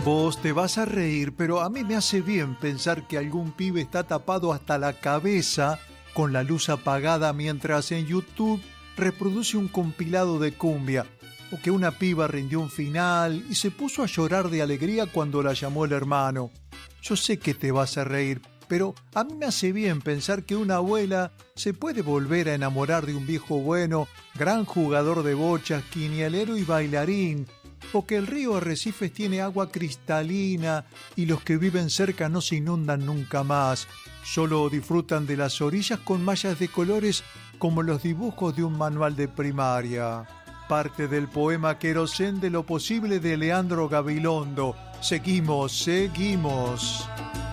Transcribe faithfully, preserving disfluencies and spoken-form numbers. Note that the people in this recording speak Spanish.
Vos te vas a reír, pero a mí me hace bien pensar que algún pibe está tapado hasta la cabeza con la luz apagada mientras en YouTube reproduce un compilado de cumbia, o que una piba rindió un final y se puso a llorar de alegría cuando la llamó el hermano. Yo sé que te vas a reír, pero a mí me hace bien pensar que una abuela se puede volver a enamorar de un viejo bueno, gran jugador de bochas, quinielero y bailarín, o que el río Arrecifes tiene agua cristalina y los que viven cerca no se inundan nunca más, solo disfrutan de las orillas con mallas de colores como los dibujos de un manual de primaria. Parte del poema Querosén de lo posible de Leandro Gabilondo. Seguimos, seguimos.